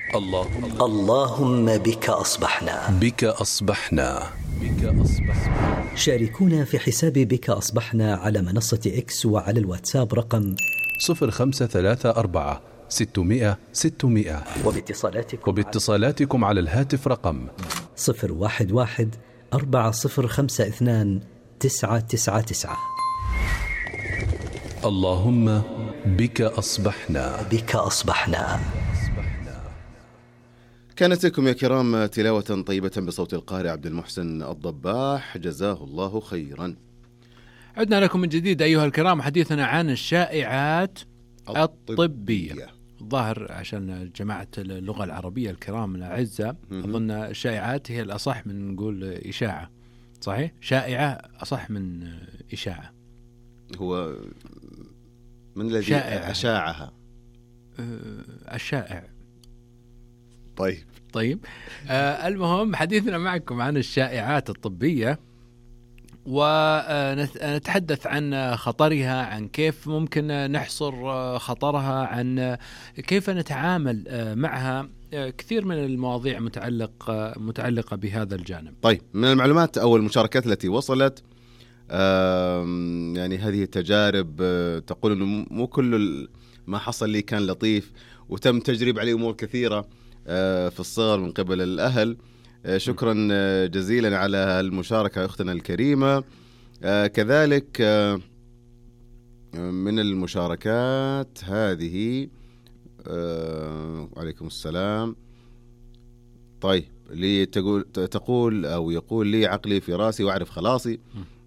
اللهم بك أصبحنا. بك أصبحنا. بك أصبحنا. شاركونا في حساب بك أصبحنا على منصة إكس وعلى الواتساب رقم 0534 600 600. وباتصالاتكم على الهاتف رقم 011 4052 999. اللهم بك أصبحنا. بك أصبحنا. كانت لكم يا كرام تلاوة طيبة بصوت القارئ عبد المحسن الضباح، جزاه الله خيرا. عدنا لكم من جديد أيها الكرام، حديثنا عن الشائعات الطبية. الظاهر عشان جماعة اللغة العربية الكرام الأعزاء أظن الشائعات هي الأصح من نقول إشاعة. صحيح؟ شائعة أصح من إشاعة. هو من الذي أشاعها؟ الشائع. طيب. المهم حديثنا معكم عن الشائعات الطبية، ونتحدث عن خطرها، عن كيف ممكن نحصر خطرها، عن كيف نتعامل معها. كثير من المواضيع متعلقة بهذا الجانب. طيب، من المعلومات أو المشاركات التي وصلت، يعني هذه التجارب تقول أنه مو كل ما حصل لي كان لطيف، وتم تجريب عليه أمور كثيرة في الصغر من قبل الأهل. شكرا جزيلا على المشاركة أختنا الكريمة. كذلك من المشاركات هذه، وعليكم السلام. طيب، لي تقول أو يقول لي عقلي في راسي وأعرف خلاصي.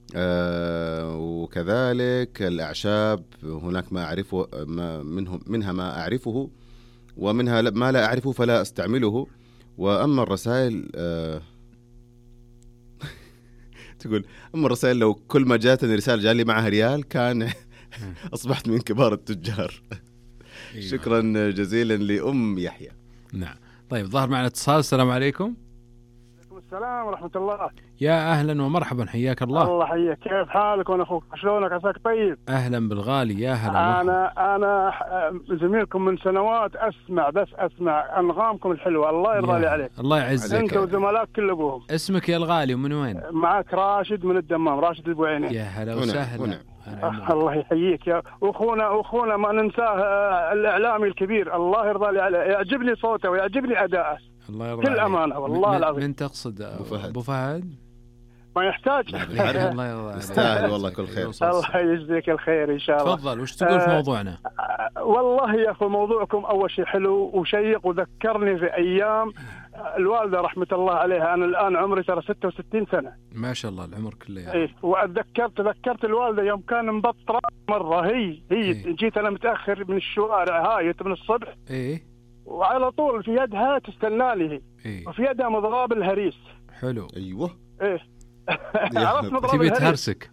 وكذلك الأعشاب، هناك ما أعرفه منها ما أعرفه، ومنها ما لا أعرفه فلا أستعمله. وأما الرسائل تقول أما الرسائل لو كل ما جاتني رسالة جالي معها ريال كان أصبحت من كبار التجار. شكرا جزيلا لأم يحيى. نعم. طيب، ظهر معنا اتصال. السلام عليكم. السلام ورحمة الله. يا أهلا ومرحبا، حياك الله. الله حياك، كيف حالك وانا أخوك؟ شلونك؟ عساك طيب؟ أهلا بالغالي، يا هلا. أنا زميلكم من سنوات، أسمع أنغامكم الحلوة، الله يرضى لي عليك. الله يعزك. أنت وزملاك كل أبوهم. اسمك يا الغالي ومن وين؟ معك راشد من الدمام، راشد البوعيني. يا هلا وسهلا. الله يحييك يا أخونا ما ننساه، الإعلامي الكبير، الله يرضى لي عليه، يعجبني صوته ويعجبني أداءه. الله يرضى كل أمانة والله العظيم. من تقصد؟ أبو فهد؟ ما يحتاج. الله يرضى. يستاهل والله كل خير. الله يجزيك الخير إن شاء الله. تفضل، وش تقول في موضوعنا؟ والله يا أخو موضوعكم أول شيء حلو وشيق، وذكرني في أيام الوالدة رحمة الله عليها. أنا الآن عمري ترى 66 سنة. ما شاء الله، العمر كله يعني. إيه، وذكرت الوالدة يوم كان مبطرة مرة، هي إيه؟ جيت أنا متأخر من الشوارع، هايت من الصبح. إيه؟ وعلى طول في يدها تستناني هي. إيه؟ وفي يدها مضراب الهريس. حلو. أيوة. إيه. عرفت مضراب تبي الهريس؟ تهرسك.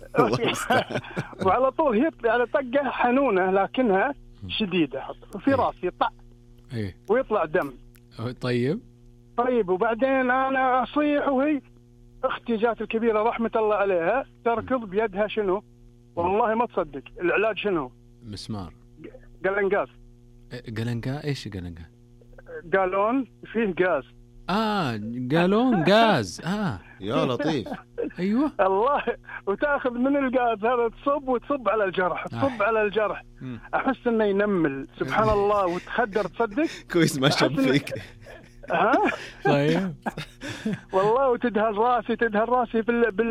وعلى طول هي على طقة حنونة لكنها شديدة، في راسي طق. إيه؟ ويطلع دم. طيب، وبعدين أنا أصيح، وهي أختي جات الكبيرة رحمة الله عليها تركض بيدها شنو؟ والله ما تصدق العلاج شنو؟ مسمار. قلنقاز. قلنقاز؟ إيش قلنقاز؟ قالون فيه غاز. قالون غاز. يا لطيف. أيوة. الله. وتأخذ من الغاز هذا تصب على الجرح، على الجرح. أحس إنه ينمل سبحان الله، وتخدر. تصدق كويس ما شب فيك. طيب. والله وتدهن راسي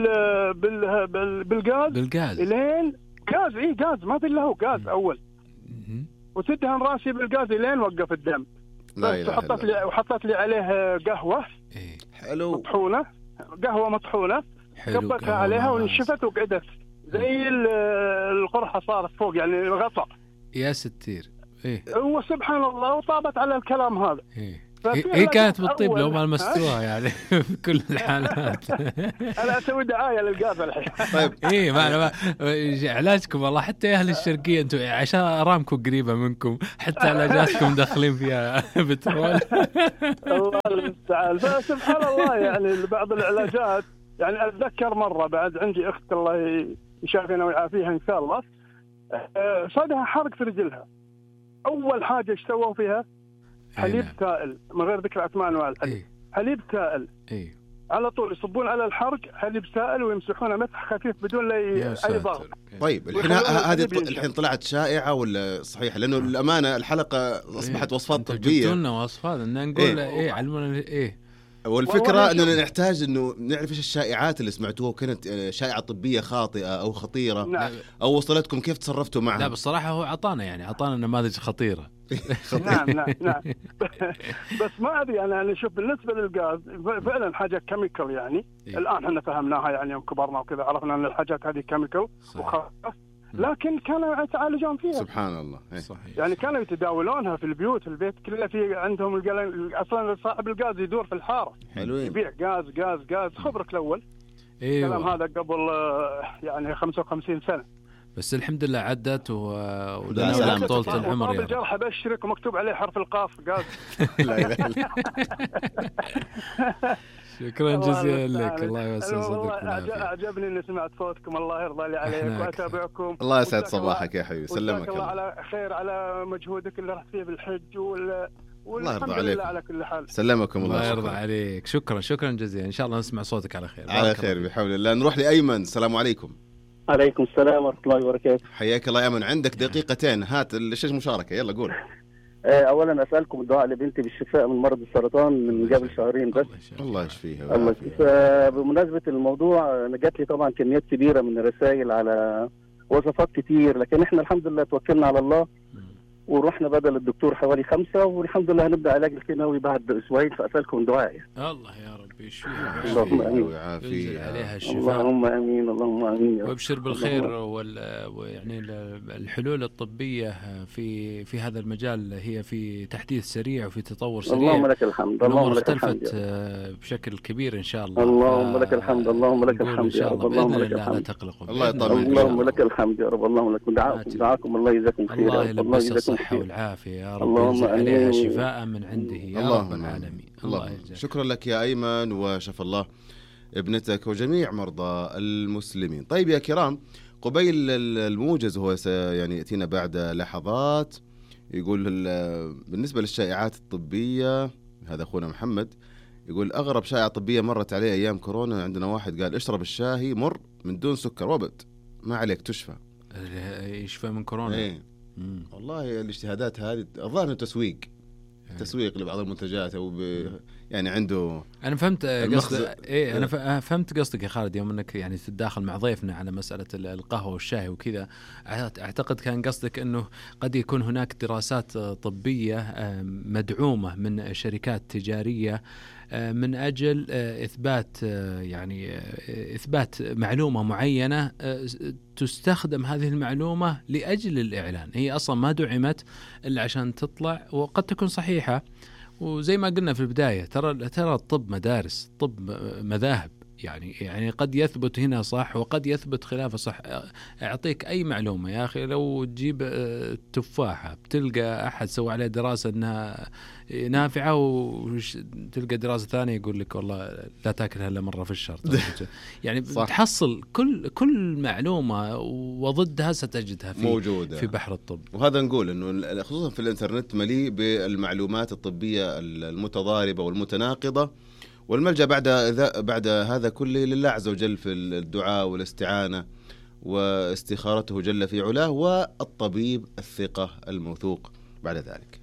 بالغاز لين غاز ما بالله هو غاز أول. وتدهن راسي بالغاز لين وقف الدم. وحطت لي عليه قهوة. حلو. مطحونة، قهوة مطحونة، كبتها عليها ونشفت وقعدت زي القرحة صارت فوق، يعني الغطاء. يا ستير. وسبحان الله، وطابت على الكلام هذا. هي كانت بتطيب لو ما لمستوها يعني في كل الحالات. أنا أسوي دعاية للقاذ الحين. طيب. ما علاجكم والله، حتى أهل الشرقية أنتم عشان أرامكم قريبة منكم، حتى علاجاتكم داخلين فيها بترول. الله المستعان. فسبحان الله، يعني بعض العلاجات، يعني أتذكر مرة بعد عندي أخت الله يشافينا ويعافيها إن شاء الله، صدها حرق في رجلها. أول حاجة ايش سووا فيها؟ حليب سائل من غير ذكر اسماء انواع الحليب. حليب سائل على طول يصبون على الحرق حليب سائل ويمسحونه مسح خفيف بدون اي ضغط. طيب الحين هذه الحين طلعت شائعه ولا صحيحه؟ لانه الامانه الحلقه اصبحت وصفات طبيه. جبتوا لنا وصفات ان نقول علمونا والفكره انه نحتاج انه نعرف ايش الشائعات اللي سمعتوها وكانت شائعه طبيه خاطئه او خطيره. نعم. او وصلتكم كيف تصرفتوا معها؟ لا بالصراحه هو عطانا نماذج خطيره. نعم. بس ما ادري انا اشوف بالنسبه للغاز فعلا حاجه كيميكال يعني. الان احنا فهمناها يعني يوم كبرنا وكذا عرفنا ان الحاجات هذه كيميكال وخلاص. لكن كانوا يتعالجون فيها. سبحان الله. صحيح. يعني كانوا يتداولونها في البيوت، في البيت كله في عندهم اصلا صاحب الغاز يدور في الحاره يبيع غاز خبرك الاول. الكلام هذا قبل يعني 55 سنه. بس الحمد لله عدت ولنا طولة العمر. يا الجرح ابشرك ومكتوب عليه حرف القاف غاز. لا شكرا جزيلا لك. الله يوسع صدرك. أعجبني إني سمعت صوتكم. الله يرضى لي عليك وأتابعكم. الله يسعد صباحك يا حبيبي. سلمك الله على خير على مجهودك اللي رحت فيه بالحج الله يرضى عليك على كل حال. سلمكم الله يرضى عليك. شكرا جزيلا. إن شاء الله نسمع صوتك على خير. على خير بحول الله. نروح لأيمن. السلام عليكم. عليكم السلام ورحمة الله وبركاته. حياك الله يا أيمن. عندك دقيقتين، هات ايش مشاركة، يلا قول. اولا اسالكم الدعاء لبنتي بالشفاء من مرض السرطان من قبل شهرين بس. الله يشفيها. الله يشفيها. بمناسبه الموضوع جات لي طبعا كميات كبيره من الرسائل على وصفات كتير، لكن احنا الحمد لله توكلنا على الله ورحنا بدل الدكتور حوالي 5 والحمد لله هنبدا علاج الكيماوي بعد اسبوعين. فاسالكم دعاء. الله يا رب يشفيها. اللهم امين ويعافيها. عليها الشفاء. اللهم امين. اللهم امين. وابشر بالخير. ويعني الحلول الطبيه في هذا المجال هي في تحديث سريع وفي تطور سريع. اللهم لك الحمد. اللهم لك الحمد. اختلفت بشكل كبير ان شاء الله. اللهم لك الحمد. اللهم لك الحمد يا رب. اللهم لك الحمد. لا تقلقوا. الله يطمنك. اللهم لك الحمد يا رب. اللهم لك دعاكم. الله يجزاكم خير. الله يلبس الصحه والعافيه يا رب. اللهم عليها شفاء من عنده يا رب العالمين. الله شكرا لك يا أيمن وشفى الله ابنتك وجميع مرضى المسلمين. طيب يا كرام، قبيل الموجز هو يعني يأتينا بعد لحظات. يقول بالنسبة للشائعات الطبية، هذا أخونا محمد يقول أغرب شائعة طبية مرت عليه أيام كورونا. عندنا واحد قال اشرب الشاي مر من دون سكر وابد ما عليك تشفى. يشفى من كورونا. والله الاجتهادات هذه الظاهر تسويق لبعض المنتجات او يعني عنده. انا فهمت قصدك. انا فهمت قصدك يا خالد يوم انك يعني تتداخل مع ضيفنا على مساله القهوه والشاي وكذا. اعتقد كان قصدك انه قد يكون هناك دراسات طبيه مدعومه من شركات تجاريه من أجل إثبات معلومة معينة تستخدم هذه المعلومة لأجل الإعلان. هي أصلا ما دعمت إلا عشان تطلع وقد تكون صحيحة. وزي ما قلنا في البداية ترى الطب مدارس، طب مذاهب. يعني قد يثبت هنا صح وقد يثبت خلافه صح. أعطيك أي معلومة يا أخي، لو تجيب تفاحة بتلقى أحد سوى عليه دراسة أنها نافعة وتلقى دراسة ثانية يقول لك والله لا تأكلها إلا مرة في الشهر. يعني تحصل كل معلومة وضدها ستجدها موجودة في بحر الطب. وهذا نقول أنه خصوصا في الإنترنت مليء بالمعلومات الطبية المتضاربة والمتناقضة. والملجأ بعد هذا كله لله عز وجل في الدعاء والاستعانة واستخارته جل في علاه والطبيب الثقة الموثوق بعد ذلك.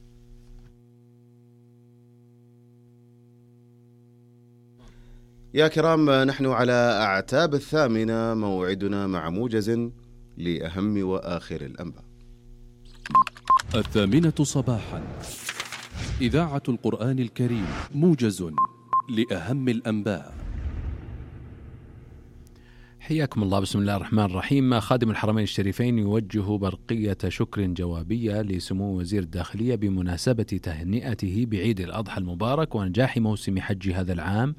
يا كرام، نحن على أعتاب 8 موعدنا مع موجز لأهم وآخر الأنباء. 8 صباحا، إذاعة القرآن الكريم، موجز لأهم الأنباء. حياكم الله. بسم الله الرحمن الرحيم. خادم الحرمين الشريفين يوجه برقية شكر جوابية لسمو وزير الداخلية بمناسبة تهنئته بعيد الأضحى المبارك ونجاح موسم حج هذا العام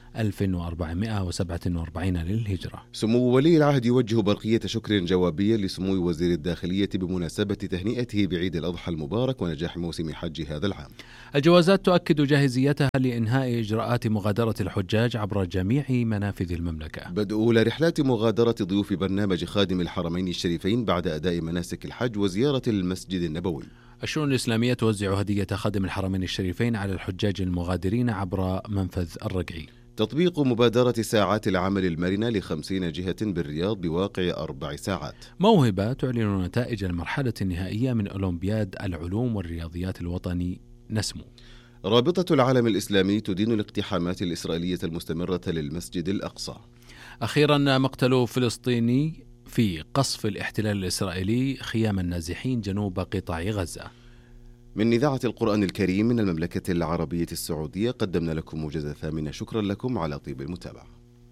1447 للهجرة. سمو ولي العهد يوجه برقية شكر جوابية لسمو وزير الداخلية بمناسبة تهنئته بعيد الأضحى المبارك ونجاح موسم حج هذا العام. الجوازات تؤكد جاهزيتها لإنهاء إجراءات مغادرة الحجاج عبر جميع منافذ المملكة. بدء أولى رحلات مغادرة ضيوف برنامج خادم الحرمين الشريفين بعد أداء مناسك الحج وزيارة المسجد النبوي. الشؤون الإسلامية توزع هدية خادم الحرمين الشريفين على الحجاج المغادرين عبر منفذ الرقعي. تطبيق مبادرة ساعات العمل المرنة ل50 جهة بالرياض بواقع 4 ساعات. موهبة تعلن نتائج المرحلة النهائية من أولمبياد العلوم والرياضيات الوطني نسمو. رابطة العالم الإسلامي تدين الاقتحامات الإسرائيلية المستمرة للمسجد الأقصى. أخيرا مقتل فلسطيني في قصف الاحتلال الإسرائيلي خيام النازحين جنوب قطاع غزة. من إذاعة القرآن الكريم من المملكة العربية السعودية قدمنا لكم موجزة ثامنة. شكرا لكم على طيب المتابعة.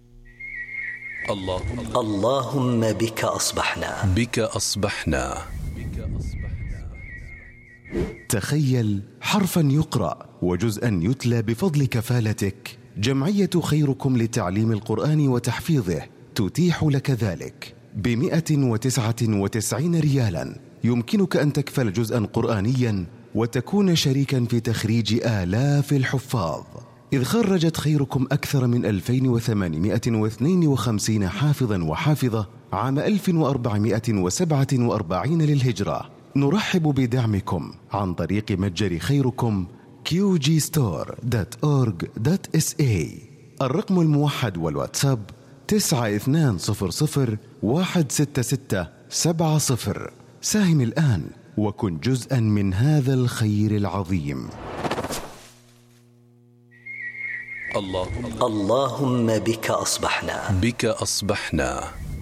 اللهم بك أصبحنا. بك أصبحنا. تخيل حرفا يقرأ وجزءا يتلى بفضل كفالتك. جمعية خيركم لتعليم القرآن وتحفيظه تتيح لك ذلك ب199 ريالا. يمكنك أن تكفل جزءا قرآنيا وتكون شريكا في تخريج آلاف الحفاظ، إذ خرجت خيركم أكثر من 2852 حافظا وحافظة عام 1447 للهجرة. نرحب بدعمكم عن طريق متجر خيركم qgstore.org.sa. الرقم الموحد والواتساب 9200166770. ساهم الآن وكن جزءا من هذا الخير العظيم. اللهم بك أصبحنا. بك أصبحنا.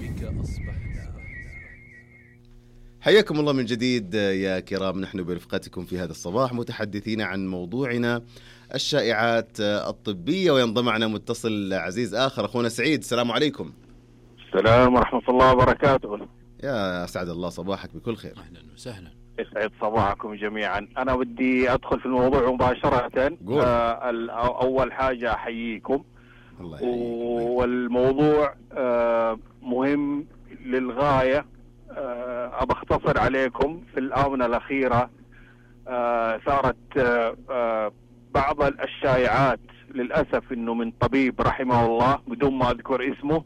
حياكم الله من جديد يا كرام. نحن برفقتكم في هذا الصباح متحدثين عن موضوعنا الشائعات الطبية، وينضم معنا متصل عزيز آخر أخونا سعيد. السلام عليكم. السلام ورحمة الله وبركاته. يا أسعد الله صباحك بكل خير. أهلا وسهلا. يسعد صباحكم جميعا. أنا بدي أدخل في الموضوع مباشرة. أول حاجة أحييكم. الله يحييك. والموضوع مهم للغاية. أبى أختصر عليكم. في الآونة الأخيرة صارت بعض الشائعات للأسف إنه من طبيب رحمه الله بدون ما أذكر اسمه،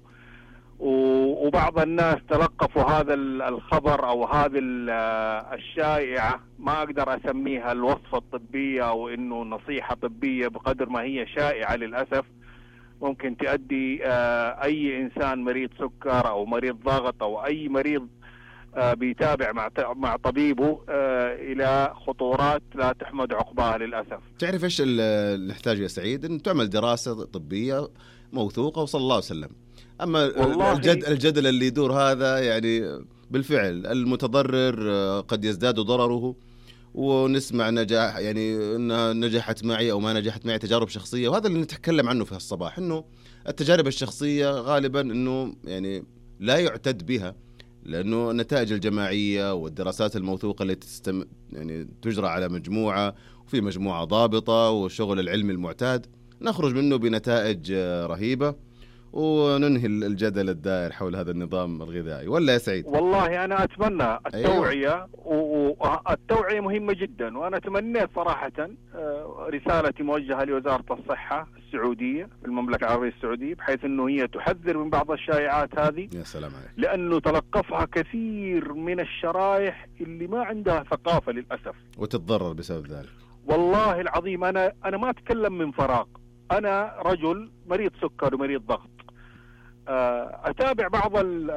وبعض الناس تلقفوا هذا الخبر أو هذه الشائعة، ما أقدر أسميها الوصفة الطبية أو إنه نصيحة طبية بقدر ما هي شائعة للأسف. ممكن تؤدي أي إنسان مريض سكر أو مريض ضغط أو أي مريض بيتابع مع طبيبه إلى خطورات لا تحمد عقباها للأسف. تعرف إيش اللي نحتاج يا سعيد؟ أن تعمل دراسة طبية موثوقة وصلى الله وسلم. أما الجدل اللي يدور هذا يعني بالفعل المتضرر قد يزداد ضرره، ونسمع نجاح يعني أنها نجحت معي أو ما نجحت معي، تجارب شخصية، وهذا اللي نتكلم عنه في الصباح. إنه التجارب الشخصية غالبا إنه يعني لا يعتد بها، لأنه النتائج الجماعية والدراسات الموثوقة التي يعني تجرى على مجموعة، وفي مجموعة ضابطة والشغل العلمي المعتاد، نخرج منه بنتائج رهيبة وننهي الجدل الدائر حول هذا النظام الغذائي. ولا يا سعيد؟ والله أنا أتمنى التوعية. والتوعية مهمة جدا، وأنا تمنيت صراحة رسالتي موجهة لوزارة الصحة السعودية في المملكة العربية السعودية، بحيث أنه هي تحذر من بعض الشائعات هذه. يا سلام عليك. لأنه تلقفها كثير من الشرائح اللي ما عندها ثقافة للأسف، وتتضرر بسبب ذلك. والله العظيم أنا ما أتكلم من فراغ. أنا رجل مريض سكر ومريض ضغط، أتابع بعض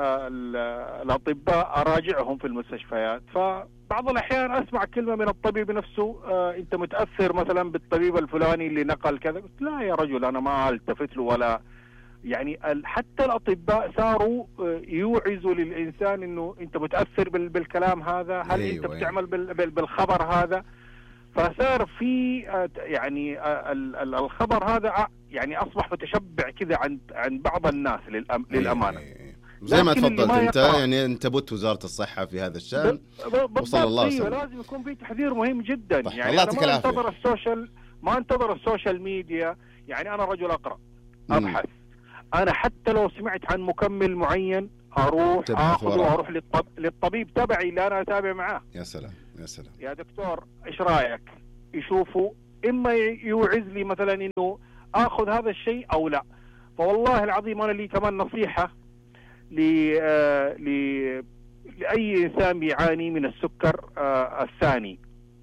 الأطباء، أراجعهم في المستشفيات، فبعض الأحيان أسمع كلمة من الطبيب نفسه، أنت متأثر مثلا بالطبيب الفلاني اللي نقل كذا. قلت لا يا رجل، أنا ما التفت له ولا يعني. حتى الأطباء صاروا يوعزوا للإنسان إنه أنت متأثر بالكلام هذا، هل أنت بتعمل بالخبر هذا. فصار في يعني الخبر هذا يعني أصبح متشبع كذا عند بعض الناس للأمانة. زي ما تفضلت أنت، يعني أنت بت وزارة الصحة في هذا الشأن، وصلى الله وسلم. لازم يكون في تحذير مهم جدا. يعني الله أنا ما انتظر السوشيال ميديا. يعني أنا رجل أقرأ أبحث. أنا حتى لو سمعت عن مكمل معين أروح أخذه وأروح للطبيب تبعي اللي أنا أتابع معاه. يا سلام يا سلام يا دكتور إيش رأيك؟ يشوفوا إما يوعز لي مثلا إنه أخذ هذا الشيء أو لا. فوالله العظيم أنا لي كمان نصيحة لأي إنسان بيعاني من السكر الثاني.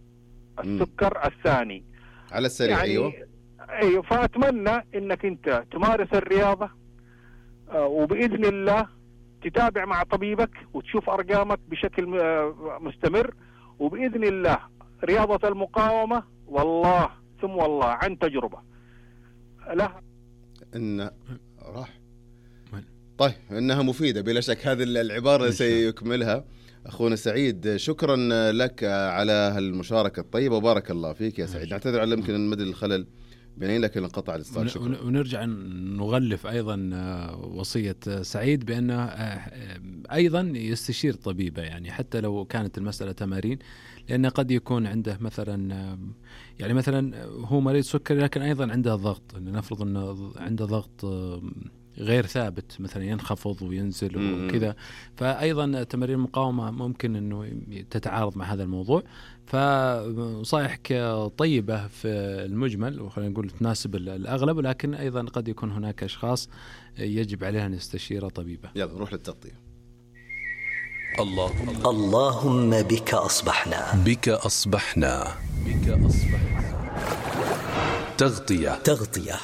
السكر الثاني على السريع. يعني ايوه. فاتمنى انك انت تمارس الرياضه، وباذن الله تتابع مع طبيبك وتشوف ارقامك بشكل مستمر، وباذن الله رياضه المقاومه والله ثم والله عن تجربه لها ان راح. طيب انها مفيده بلا شك، هذه العباره سيكملها اخونا سعيد. شكرا لك على هالمشاركه الطيبه وبارك الله فيك يا سعيد. نعتذر على يمكن مدى الخلل بينين لكن انقطع الاتصال. شكرا. ونرجع نغلف ايضا وصيه سعيد بانه ايضا يستشير طبيبه، يعني حتى لو كانت المساله تمارين، لأن قد يكون عنده مثلا يعني مثلا هو مريض سكري لكن أيضا عنده ضغط، نفرض أنه عنده ضغط غير ثابت مثلا ينخفض وينزل وكذا، فأيضا تمارين المقاومة ممكن أنه تتعارض مع هذا الموضوع. فنصائحك طيبة في المجمل وخلينا نقول تناسب الأغلب، ولكن أيضا قد يكون هناك أشخاص يجب عليها أن يستشير طبيبة. يلا نروح للتغطية. اللهم بك أصبحنا. بك أصبحنا. تغطية.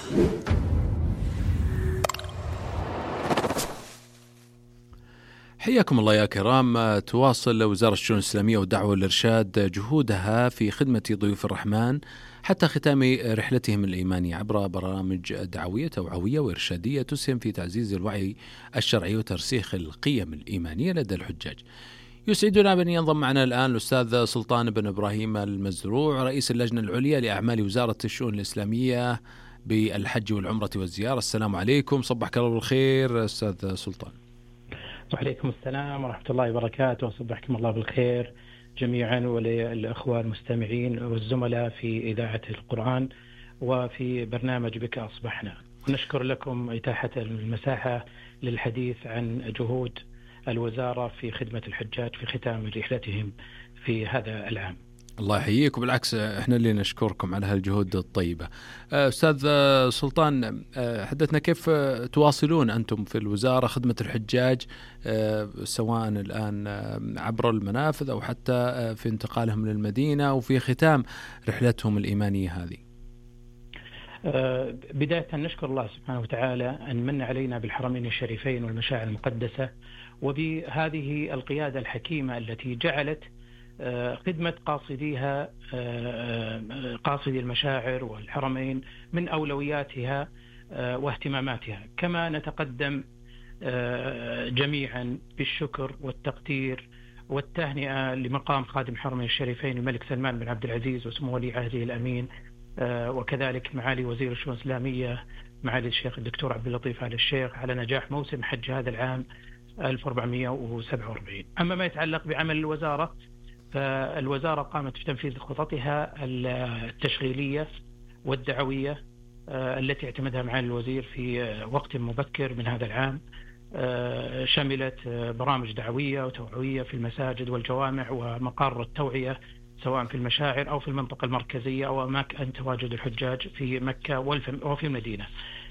حياكم الله يا كرام. تواصل وزارة الشؤون الإسلامية والدعوة والإرشاد جهودها في خدمة ضيوف الرحمن حتى ختام رحلتهم الإيمانية عبر برامج دعوية توعوية وإرشادية تسهم في تعزيز الوعي الشرعي وترسيخ القيم الإيمانية لدى الحجاج. يسعدنا بأن ينضم معنا الآن الأستاذ سلطان بن إبراهيم المزروع، رئيس اللجنة العليا لأعمال وزارة الشؤون الإسلامية بالحج والعمرة والزيارة. السلام عليكم، صبحك الله بالخير أستاذ سلطان. وعليكم السلام ورحمة الله وبركاته، وصبحكم الله بالخير جميعا وللأخوة المستمعين والزملاء في إذاعة القرآن وفي برنامج بك أصبحنا. نشكر لكم إتاحة المساحة للحديث عن جهود الوزارة في خدمة الحجاج في ختام رحلتهم في هذا العام. الله يحييك، وبالعكس احنا اللي نشكركم على هالجهود الطيبة. أستاذ سلطان، حدثنا كيف تواصلون أنتم في الوزارة خدمة الحجاج سواء الآن عبر المنافذ أو حتى في انتقالهم للمدينة وفي ختام رحلتهم الإيمانية هذه؟ بداية نشكر الله سبحانه وتعالى أن من علينا بالحرمين الشريفين والمشاعر المقدسة، وبهذه القيادة الحكيمة التي جعلت خدمة قاصديها قاصدي المشاعر والحرمين من أولوياتها واهتماماتها. كما نتقدم جميعا بالشكر والتقدير والتهنئة لمقام خادم الحرمين الشريفين الملك سلمان بن عبد العزيز وسمو ولي عهده الأمين، وكذلك معالي وزير الشؤون الإسلامية معالي الشيخ الدكتور عبد اللطيف آل الشيخ على نجاح موسم حج هذا العام 1447. أما ما يتعلق بعمل الوزارة، فالوزارة قامت بتنفيذ خططها التشغيلية والدعوية التي اعتمدها معالي الوزير في وقت مبكر من هذا العام، شملت برامج دعوية وتوعوية في المساجد والجوامع ومقار التوعية سواء في المشاعر أو في المنطقة المركزية أو أماكن تواجد الحجاج في مكة وفي المدينة.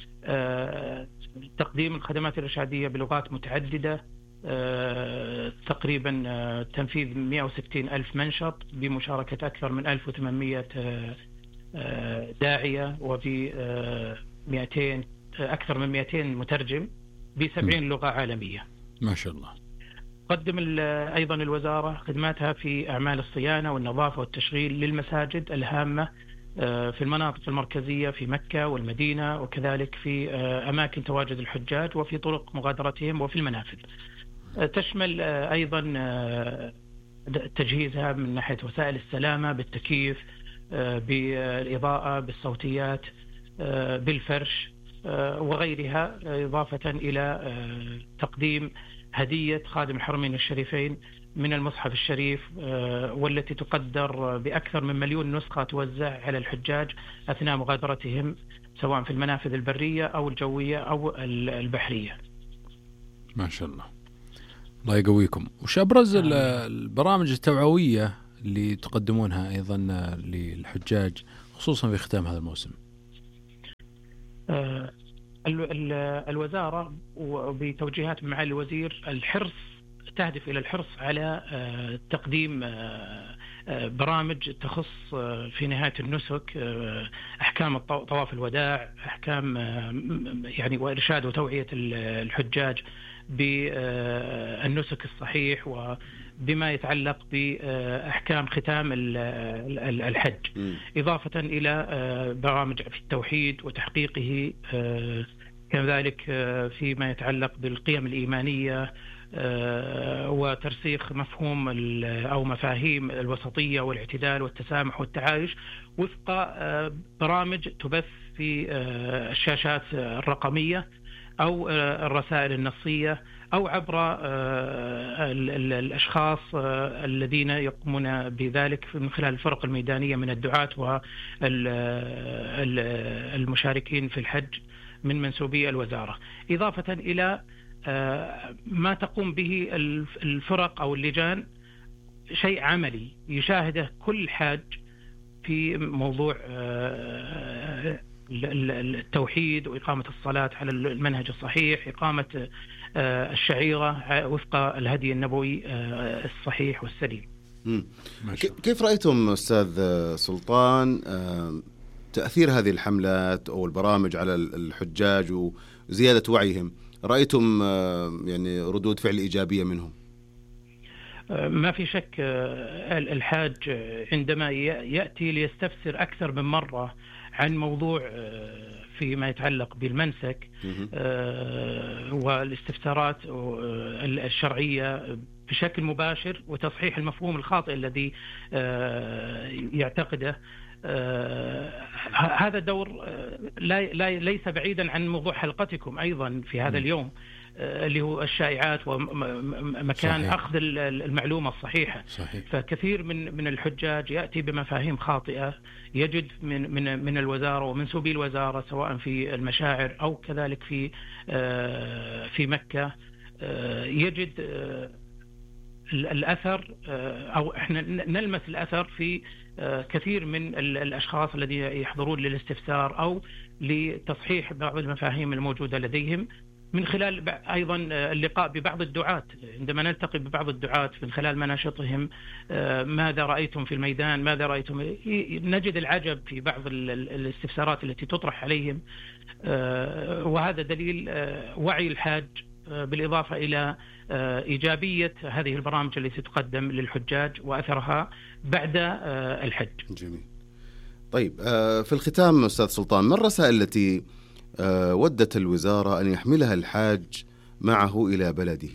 تقديم الخدمات الإرشادية بلغات متعددة، تقريبا تنفيذ 160 ألف منشط بمشاركة أكثر من 1800 داعية وفي أكثر من 200 مترجم ب70 لغة عالمية. ما شاء الله. قدم أيضا الوزارة خدماتها في أعمال الصيانة والنظافة والتشغيل للمساجد الهامة في المناطق المركزية في مكة والمدينة، وكذلك في أماكن تواجد الحجاج وفي طرق مغادرتهم وفي المنافذ. تشمل أيضا تجهيزها من ناحية وسائل السلامة بالتكييف، بالإضاءة، بالصوتيات، بالفرش وغيرها، إضافة إلى تقديم هدية خادم الحرمين الشريفين من المصحف الشريف، والتي تقدر بأكثر من 1,000,000 نسخة توزع على الحجاج أثناء مغادرتهم سواء في المنافذ البرية أو الجوية أو البحرية. ما شاء الله، الله يقويكم. وش أبرز البرامج التوعوية اللي تقدمونها أيضا للحجاج خصوصا في ختام هذا الموسم؟ الوزارة وبتوجيهات معالي الوزير تهدف إلى الحرص على تقديم برامج تخص في نهاية النسك أحكام طواف الوداع، أحكام يعني وإرشاد وتوعية الحجاج بالنسك الصحيح وبما يتعلق بأحكام ختام الحج، إضافة إلى برامج في التوحيد وتحقيقه، كذلك فيما يتعلق بالقيم الإيمانية وترسيخ مفهوم أو مفاهيم الوسطية والاعتدال والتسامح والتعايش وفق برامج تبث في الشاشات الرقمية أو الرسائل النصية أو عبر الأشخاص الذين يقومون بذلك من خلال الفرق الميدانية من الدعاة والمشاركين في الحج من منسوبي الوزارة، إضافة إلى ما تقوم به الفرق أو اللجان، شيء عملي يشاهده كل حاج في موضوع التوحيد وإقامة الصلاة على المنهج الصحيح، إقامة الشعيرة وفق الهدي النبوي الصحيح والسليم. كيف رأيتم أستاذ سلطان تأثير هذه الحملات أو البرامج على الحجاج وزيادة وعيهم؟ رأيتم يعني ردود فعل إيجابية منهم؟ ما في شك الحاج عندما يأتي ليستفسر أكثر من مرة عن موضوع فيما يتعلق بالمنسك والاستفسارات الشرعية بشكل مباشر وتصحيح المفهوم الخاطئ الذي يعتقده، هذا دور ليس بعيدا عن موضوع حلقتكم أيضا في هذا اليوم اللي هو الشائعات ومكان صحيح. أخذ المعلومة الصحيحة. صحيح. فكثير من الحجاج يأتي بمفاهيم خاطئة، يجد من الوزارة ومنسوبي الوزارة سواء في المشاعر أو كذلك في مكة، يجد الأثر أو إحنا نلمس الأثر في كثير من الأشخاص الذين يحضرون للاستفسار أو لتصحيح بعض المفاهيم الموجودة لديهم من خلال أيضا اللقاء ببعض الدعاة. عندما نلتقي ببعض الدعاة من خلال مناشطهم، ماذا رأيتم في الميدان، ماذا رأيتم، نجد العجب في بعض الاستفسارات التي تطرح عليهم، وهذا دليل وعي الحاج بالإضافة إلى إيجابية هذه البرامج التي تقدم للحجاج وأثرها بعد الحج. جميل. طيب، في الختام أستاذ سلطان، ما الرسائل التي ودت الوزارة أن يحملها الحاج معه إلى بلده؟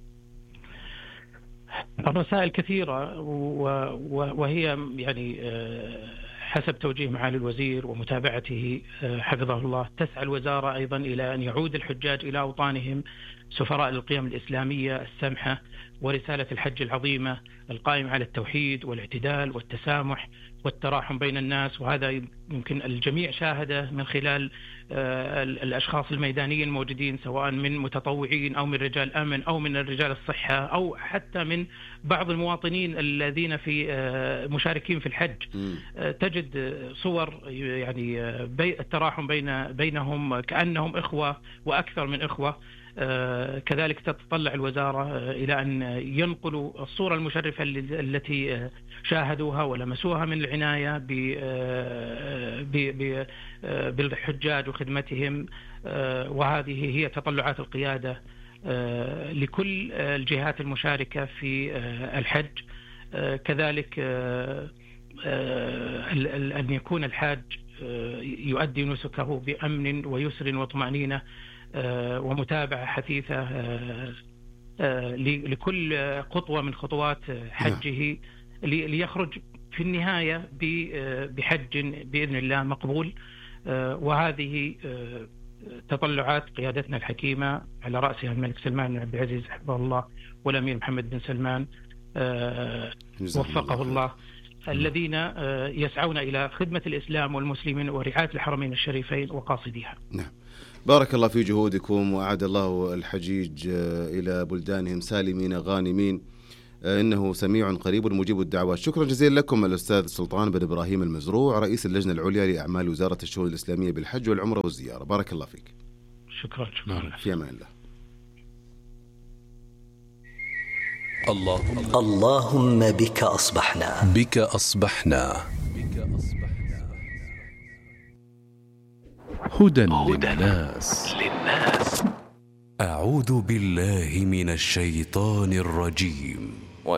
الرسائل كثيرة وهي يعني حسب توجيه معالي الوزير ومتابعته حفظه الله، تسعى الوزارة أيضا إلى أن يعود الحجاج إلى أوطانهم سفراء للقيم الإسلامية السمحة ورسالة الحج العظيمة القائمة على التوحيد والاعتدال والتسامح والتراحم بين الناس، وهذا يمكن الجميع شاهده من خلال الأشخاص الميدانيين الموجودين سواء من متطوعين أو من رجال أمن أو من رجال الصحة أو حتى من بعض المواطنين الذين في مشاركين في الحج. تجد صور يعني التراحم بينهم كأنهم إخوة وأكثر من إخوة. كذلك تتطلع الوزارة إلى أن ينقلوا الصورة المشرفة التي شاهدوها ولمسوها من العناية بالحجاج وخدمتهم، وهذه هي تطلعات القيادة لكل الجهات المشاركة في الحج. كذلك أن يكون الحاج يؤدي نسكه بأمن ويسر وطمأنينة ومتابعة حثيثة لكل خطوة من خطوات حجه ليخرج في النهاية بحج بإذن الله مقبول. وهذه تطلعات قيادتنا الحكيمة على رأسها الملك سلمان بن عبد العزيز حفظه الله والأمير محمد بن سلمان وفقه الله، الذين يسعون إلى خدمة الإسلام والمسلمين ورعاية الحرمين الشريفين وقاصديها. نعم، بارك الله في جهودكم وأعاد الله الحجيج إلى بلدانهم سالمين غانمين، إنه سميع قريب مجيب الدعوات. شكرا جزيلا لكم الأستاذ سلطان بن إبراهيم المزروع، رئيس اللجنة العليا لأعمال وزارة الشؤون الإسلامية بالحج والعمرة والزيارة. بارك الله فيك. شكرا. في أمان الله. اللهم بك أصبحنا. بك أصبحنا. هدى للناس. أعوذ بالله من الشيطان الرجيم.